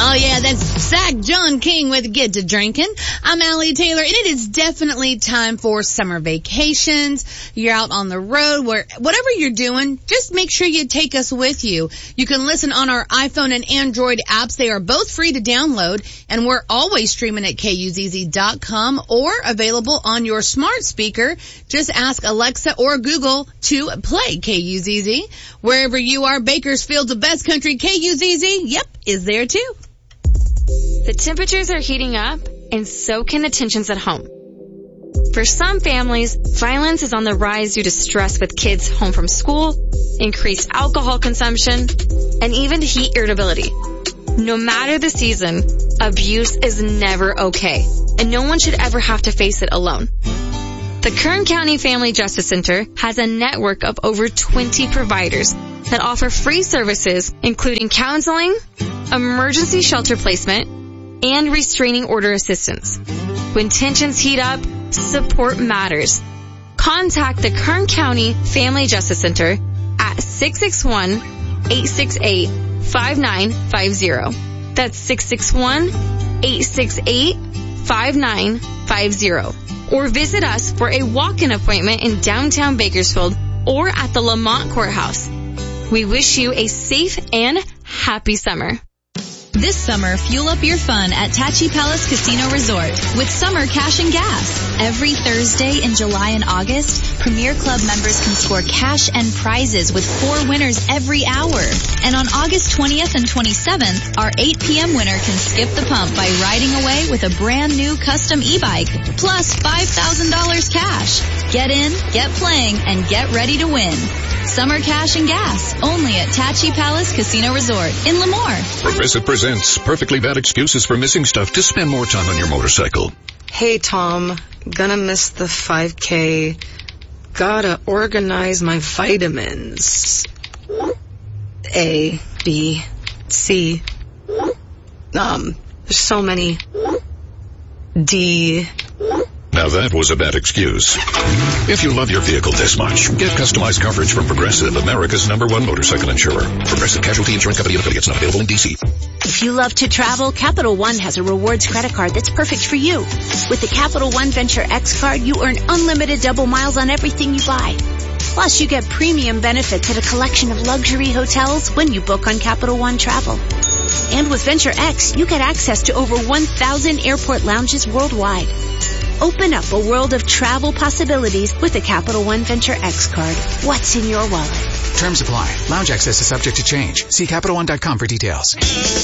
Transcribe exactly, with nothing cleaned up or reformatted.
Oh yeah, that's Zach John King with Get to Drinking. I'm Allie Taylor, and it is definitely time for summer vacations. You're out on the road, where whatever you're doing, just make sure you take us with you. You can listen on our iPhone and Android apps. They are both free to download, and we're always streaming at K U Z Z dot com or available on your smart speaker. Just ask Alexa or Google to play K U Z Z. Wherever you are, Bakersfield's the best country. K U Z Z, yep, is there too. The temperatures are heating up, and so can the tensions at home. For some families, violence is on the rise due to stress with kids home from school, increased alcohol consumption, and even heat irritability. No matter the season, abuse is never okay, and no one should ever have to face it alone. The Kern County Family Justice Center has a network of over twenty providers that offer free services, including counseling, emergency shelter placement, and restraining order assistance. When tensions heat up, support matters. Contact the Kern County Family Justice Center at six six one, eight six eight, five nine five zero. That's six six one, eight six eight, five nine five zero. Or visit us for a walk-in appointment in downtown Bakersfield or at the Lamont Courthouse. We wish you a safe and happy summer. This summer, fuel up your fun at Tachi Palace Casino Resort with Summer Cash and Gas. Every Thursday in July and August, Premier Club members can score cash and prizes with four winners every hour. And on August twentieth and twenty-seventh, our eight p.m. winner can skip the pump by riding away with a brand new custom e-bike, plus five thousand dollars cash. Get in, get playing, and get ready to win. Summer Cash and Gas, only at Tachi Palace Casino Resort in Lemoore. Progressive presents perfectly bad excuses for missing stuff to spend more time on your motorcycle. Hey, Tom, gonna miss the five K. Gotta organize my vitamins. A, B, C. Um, there's so many. D. Now that was a bad excuse. If you love your vehicle this much, get customized coverage from Progressive, America's number one motorcycle insurer. Progressive Casualty Insurance Company and affiliates, not available in D C. If you love to travel, Capital One has a rewards credit card that's perfect for you. With the Capital One Venture X card, you earn unlimited double miles on everything you buy. Plus, you get premium benefits at a collection of luxury hotels when you book on Capital One Travel. And with Venture X, you get access to over one thousand airport lounges worldwide. Open up a world of travel possibilities with the Capital One Venture X card. What's in your wallet? Terms apply. Lounge access is subject to change. See Capital One dot com for details.